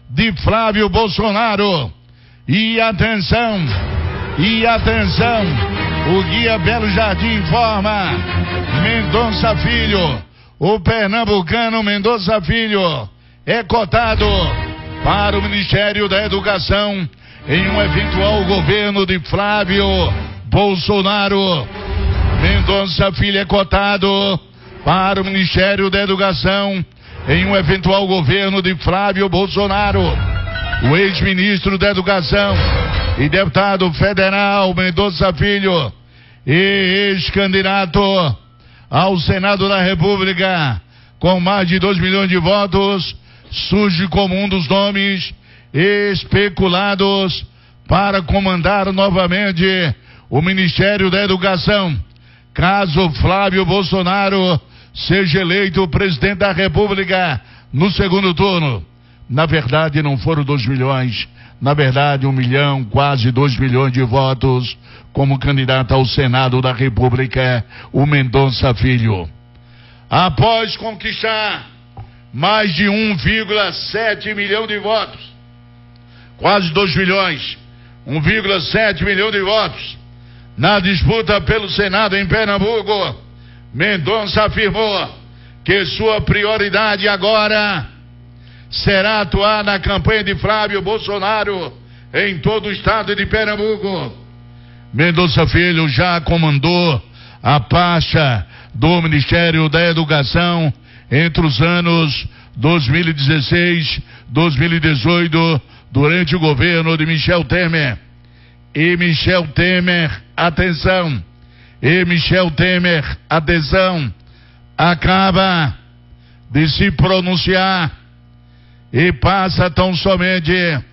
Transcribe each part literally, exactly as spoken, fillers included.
de Flávio Bolsonaro. E atenção, e atenção, o Guia Belo Jardim informa: Mendonça Filho, o pernambucano Mendonça Filho, é cotado para o Ministério da Educação em um eventual governo de Flávio Bolsonaro. Mendonça Filho é cotado para o Ministério da Educação em um eventual governo de Flávio Bolsonaro. O ex-ministro da Educação e deputado federal Mendonça Filho, e ex-candidato ao Senado da República com mais de dois milhões de votos, surge como um dos nomes especulados para comandar novamente o Ministério da Educação, caso Flávio Bolsonaro seja eleito presidente da República no segundo turno. Na verdade, não foram dois milhões, na verdade, um milhão, quase dois milhões de votos como candidato ao Senado da República, o Mendonça Filho. Após conquistar mais de um vírgula sete milhão de votos, quase dois milhões, um vírgula sete milhão de votos, na disputa pelo Senado em Pernambuco, Mendonça afirmou que sua prioridade agora será atuar na campanha de Flávio Bolsonaro em todo o estado de Pernambuco. Mendonça Filho já comandou a pasta do Ministério da Educação entre os anos dois mil e dezesseis e dois mil e dezoito, durante o governo de Michel Temer. E Michel Temer, atenção, e Michel Temer, atenção, acaba de se pronunciar e passa tão somente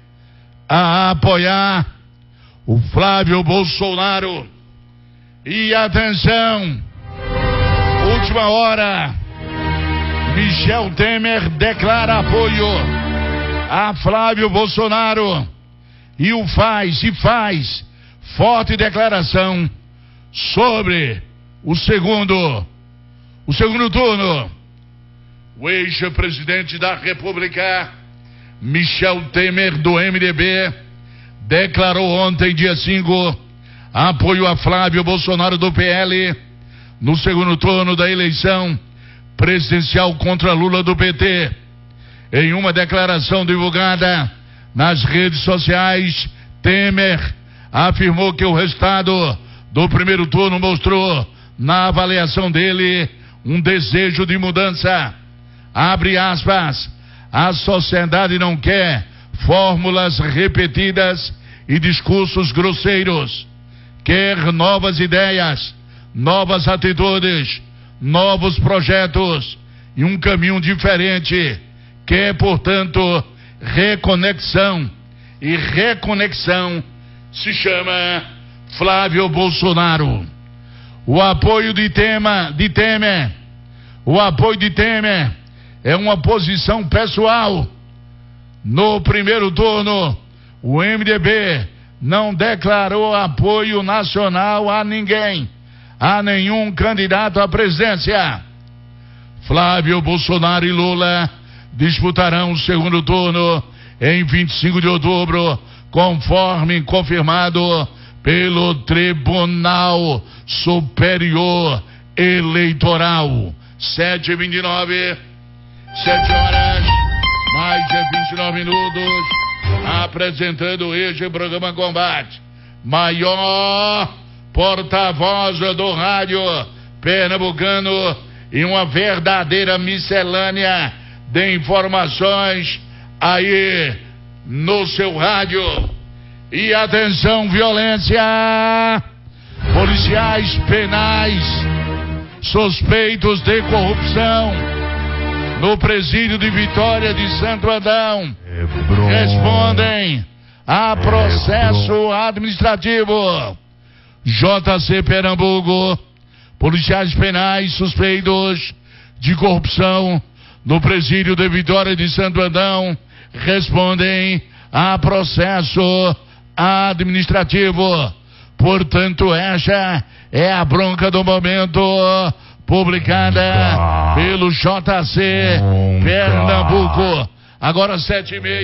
a apoiar o Flávio Bolsonaro. E atenção, última hora, Michel Temer declara apoio a Flávio Bolsonaro e o faz, e faz forte declaração sobre o segundo, o segundo turno. O ex-presidente da República, Michel Temer, do M D B, declarou ontem, dia cinco, apoio a Flávio Bolsonaro, do P L, no segundo turno da eleição presidencial contra Lula, do P T. Em uma declaração divulgada nas redes sociais, Temer afirmou que o resultado do primeiro turno mostrou, na avaliação dele, um desejo de mudança. Abre aspas, a sociedade não quer fórmulas repetidas e discursos grosseiros. Quer novas ideias, novas atitudes, novos projetos e um caminho diferente. Quer, portanto, reconexão. E reconexão se chama Flávio Bolsonaro. O apoio de, tema, de Temer, o apoio de Temer é uma posição pessoal. No primeiro turno, o M D B não declarou apoio nacional a ninguém, a nenhum candidato à presidência. Flávio Bolsonaro e Lula disputarão o segundo turno em vinte e cinco de outubro, conforme confirmado pelo Tribunal Superior Eleitoral. sete e vinte e nove, sete horas, mais de vinte e nove minutos, apresentando este programa Combate, maior porta-voz do rádio pernambucano e uma verdadeira miscelânea de informações aí no seu rádio. E atenção, violência, policiais penais suspeitos de corrupção no presídio de Vitória de Santo Adão respondem a processo administrativo. J C Pernambuco, policiais penais suspeitos de corrupção no presídio de Vitória de Santo Adão respondem a processo administrativo. Portanto, essa é a bronca do momento, publicada pelo J C Pernambuco. Agora sete e meia.